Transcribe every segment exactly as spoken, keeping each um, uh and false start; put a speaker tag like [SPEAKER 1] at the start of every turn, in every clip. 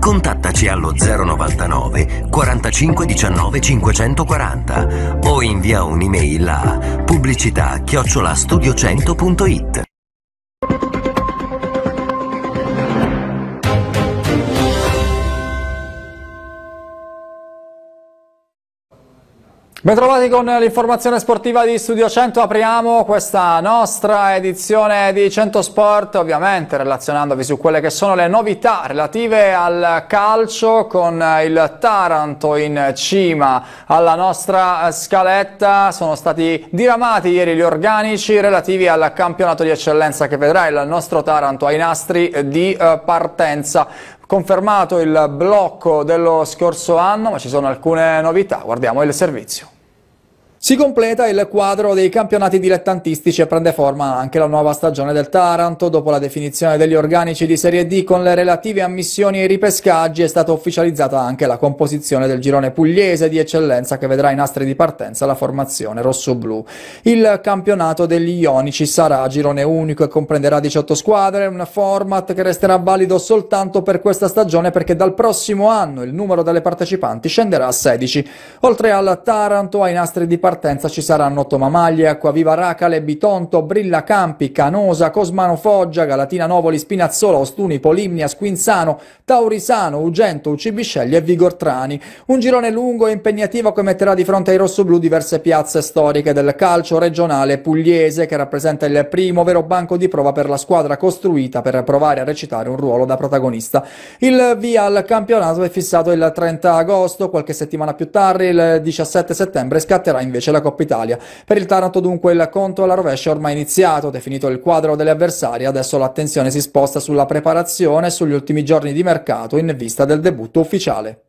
[SPEAKER 1] contattaci allo zero novantanove quarantacinque diciannove cinquecentoquaranta o invia un'email a pubblicità chiocciola studiocento punto it.
[SPEAKER 2] Bentrovati con l'informazione sportiva di Studio cento, apriamo questa nostra edizione di cento Sport, ovviamente relazionandovi su quelle che sono le novità relative al calcio, con il Taranto in cima alla nostra scaletta. Sono stati diramati ieri gli organici relativi al campionato di eccellenza che vedrà il nostro Taranto ai nastri di partenza. Confermato il blocco dello scorso anno, ma ci sono alcune novità, guardiamo il servizio. Si completa il quadro dei campionati dilettantistici e prende forma anche la nuova stagione del Taranto. Dopo la definizione degli organici di Serie D con le relative ammissioni ai ripescaggi, è stata ufficializzata anche la composizione del girone pugliese di eccellenza che vedrà i nastri di partenza la formazione rossoblu. Il campionato degli ionici sarà girone unico e comprenderà diciotto squadre, un format che resterà valido soltanto per questa stagione perché dal prossimo anno il numero delle partecipanti scenderà a sedici. Oltre al Taranto, ai nastri di partenza partenza ci saranno Tomamaglie, Acquaviva Racale, Bitonto, Brilla Campi, Canosa, Cosmano Foggia, Galatina Novoli, Spinazzola, Ostuni, Polimnia, Squinzano, Taurisano, Ugento, U C Bisceglie e Vigortrani. Un girone lungo e impegnativo che metterà di fronte ai rossoblù diverse piazze storiche del calcio regionale pugliese, che rappresenta il primo vero banco di prova per la squadra costruita per provare a recitare un ruolo da protagonista. Il via al campionato è fissato il trenta agosto, qualche settimana più tardi, il diciassette settembre, scatterà invece la Coppa Italia. Per il Taranto dunque il conto alla rovescia è ormai iniziato, definito il quadro delle avversarie, adesso l'attenzione si sposta sulla preparazione e sugli ultimi giorni di mercato in vista del debutto ufficiale.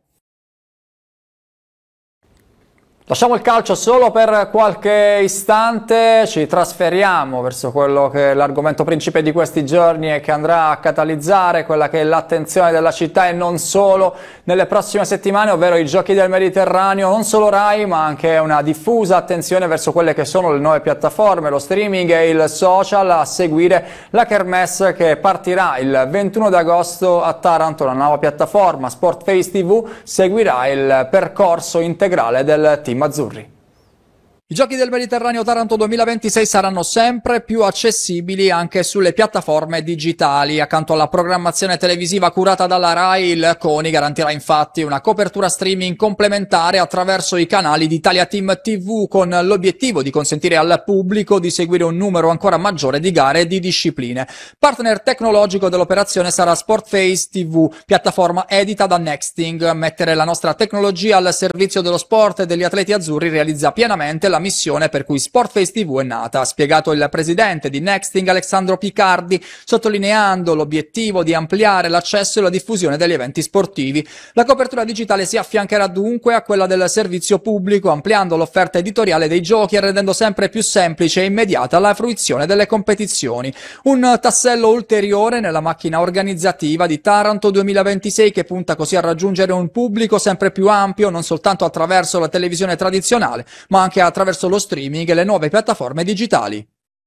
[SPEAKER 2] Lasciamo il calcio solo per qualche istante, ci trasferiamo verso quello che è l'argomento principe di questi giorni e che andrà a catalizzare quella che è l'attenzione della città e non solo nelle prossime settimane, ovvero i Giochi del Mediterraneo, non solo Rai ma anche una diffusa attenzione verso quelle che sono le nuove piattaforme, lo streaming e il social, a seguire la Kermesse che partirà il ventuno di agosto a Taranto. La nuova piattaforma Sportface tivù seguirà il percorso integrale del team azzurri. I Giochi del Mediterraneo Taranto duemilaventisei saranno sempre più accessibili anche sulle piattaforme digitali. Accanto alla programmazione televisiva curata dalla Rai, il CONI garantirà infatti una copertura streaming complementare attraverso i canali di Italia Team tivù, con l'obiettivo di consentire al pubblico di seguire un numero ancora maggiore di gare e di discipline. Partner tecnologico dell'operazione sarà Sportface tivù, piattaforma edita da Nexting. Mettere la nostra tecnologia al servizio dello sport e degli atleti azzurri realizza pienamente la missione per cui Sportface tivù è nata, ha spiegato il presidente di Nexting Alessandro Picardi, sottolineando l'obiettivo di ampliare l'accesso e la diffusione degli eventi sportivi. La copertura digitale si affiancherà dunque a quella del servizio pubblico, ampliando l'offerta editoriale dei giochi e rendendo sempre più semplice e immediata la fruizione delle competizioni. Un tassello ulteriore nella macchina organizzativa di Taranto duemilaventisei, che punta così a raggiungere un pubblico sempre più ampio, non soltanto attraverso la televisione tradizionale, ma anche attraverso lo streaming e le nuove piattaforme digitali.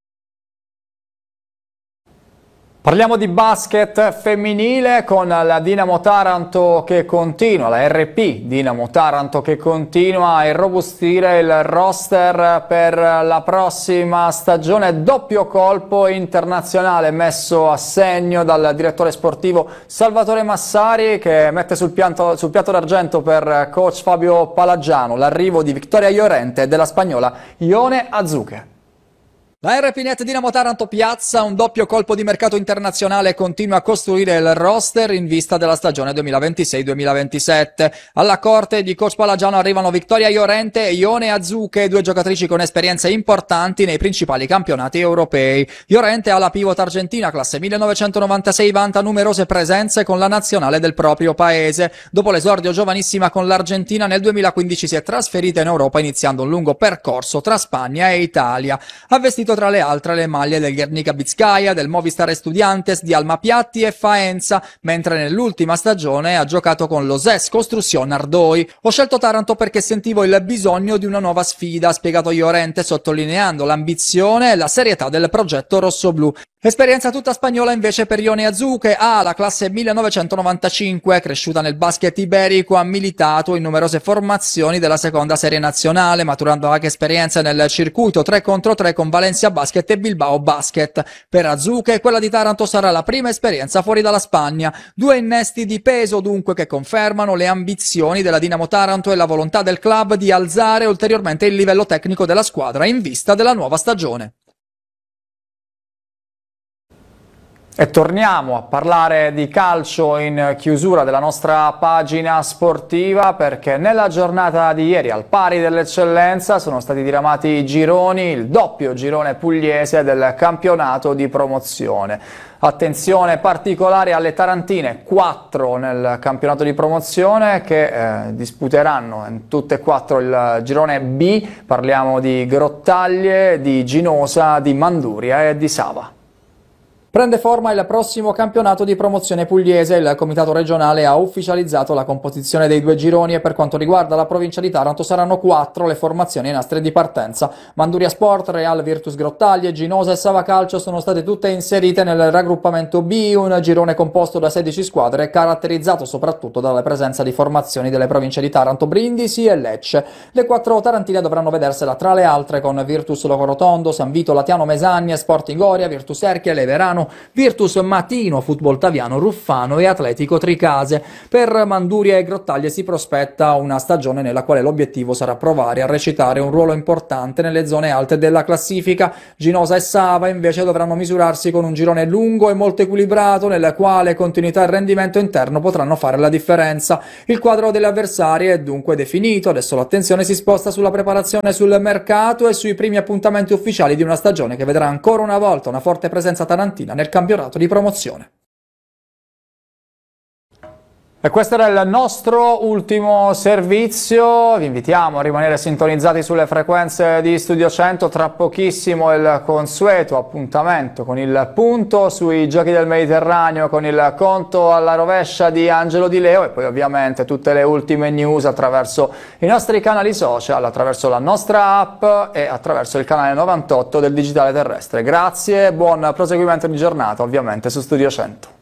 [SPEAKER 2] Parliamo di basket femminile con la Dinamo Taranto che continua, la R P Dinamo Taranto che continua a irrobustire il roster per la prossima stagione. Doppio colpo internazionale messo a segno dal direttore sportivo Salvatore Massari, che mette sul, pianto, sul piatto d'argento per coach Fabio Palagiano l'arrivo di Victoria Llorente e della spagnola Ione Azuke. La R P Net Dinamo Taranto piazza un doppio colpo di mercato internazionale e continua a costruire il roster in vista della stagione duemilaventisei duemilaventisette. Alla corte di coach Palagiano arrivano Victoria Llorente e Ione Azuke, due giocatrici con esperienze importanti nei principali campionati europei. Llorente, alla pivot argentina, classe millenovecentonovantasei, vanta numerose presenze con la nazionale del proprio paese. Dopo l'esordio giovanissima con l'Argentina, nel duemilaquindici si è trasferita in Europa iniziando un lungo percorso tra Spagna e Italia. Ha vestito tra le altre le maglie del Guernica Bizkaia, del Movistar Estudiantes, di Alma Piatti e Faenza, mentre nell'ultima stagione ha giocato con lo S E S Costruzione Ardoi. Ho scelto Taranto perché sentivo il bisogno di una nuova sfida, ha spiegato Llorente, sottolineando l'ambizione e la serietà del progetto rossoblù. Esperienza tutta spagnola invece per Ione Azuche. A, la classe millenovecentonovantacinque, cresciuta nel basket iberico, ha militato in numerose formazioni della seconda serie nazionale, maturando anche esperienza nel circuito tre contro tre con Valencia Basket e Bilbao Basket. Per Azuche, quella di Taranto sarà la prima esperienza fuori dalla Spagna. Due innesti di peso dunque che confermano le ambizioni della Dinamo Taranto e la volontà del club di alzare ulteriormente il livello tecnico della squadra in vista della nuova stagione. E torniamo a parlare di calcio in chiusura della nostra pagina sportiva, perché nella giornata di ieri, al pari dell'eccellenza, sono stati diramati i gironi, il doppio girone pugliese del campionato di promozione. Attenzione particolare alle tarantine, quattro nel campionato di promozione che eh, disputeranno in tutte e quattro il girone B. Parliamo di Grottaglie, di Ginosa, di Manduria e di Sava. Prende forma il prossimo campionato di promozione pugliese. Il comitato regionale ha ufficializzato la composizione dei due gironi e per quanto riguarda la provincia di Taranto saranno quattro le formazioni ai nastri di partenza. Manduria Sport, Real Virtus Grottaglie, Ginosa e Sava Calcio sono state tutte inserite nel raggruppamento B, un girone composto da sedici squadre caratterizzato soprattutto dalla presenza di formazioni delle province di Taranto, Brindisi e Lecce. Le quattro tarantine dovranno vedersela tra le altre con Virtus Locorotondo, San Vito Latiano Mesagne, Sporting Goria, Virtus Erchia, Leverano, Virtus Matino, Football Taviano, Ruffano e Atletico Tricase. Per Manduria e Grottaglie si prospetta una stagione nella quale l'obiettivo sarà provare a recitare un ruolo importante nelle zone alte della classifica. Ginosa e Sava invece dovranno misurarsi con un girone lungo e molto equilibrato, nel quale continuità e rendimento interno potranno fare la differenza. Il quadro delle avversarie è dunque definito, adesso l'attenzione si sposta sulla preparazione sul mercato e sui primi appuntamenti ufficiali di una stagione che vedrà ancora una volta una forte presenza tarantina nel campionato di promozione. E questo era il nostro ultimo servizio. Vi invitiamo a rimanere sintonizzati sulle frequenze di Studio cento. Tra pochissimo il consueto appuntamento con il punto sui Giochi del Mediterraneo, con il conto alla rovescia di Angelo Di Leo, e poi ovviamente tutte le ultime news attraverso i nostri canali social, attraverso la nostra app e attraverso il canale novantotto del Digitale Terrestre. Grazie e buon proseguimento di giornata ovviamente su Studio cento.